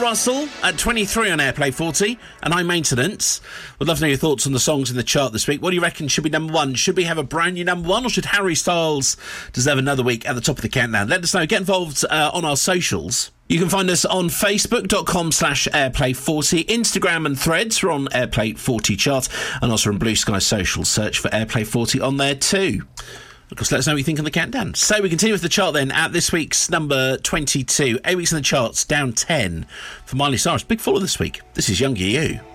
Russell at 23 on Airplay 40, and I'm Maintenance. Would love to know your thoughts on the songs in the chart this week. What do you reckon should be number one? Should we have a brand new number one, or should Harry Styles deserve another week at the top of the countdown? Let us know. Get involved on our socials. You can find us on facebook.com/Airplay40, Instagram and Threads. We're on Airplay 40 chart, and also on Blue Sky Social. Search for Airplay 40 on there too. Of course, let us know what you think on the countdown. So we continue with the chart then at this week's number 22. 8 weeks in the charts, down 10 for Miley Cyrus. Big fall this week. This is Younger You.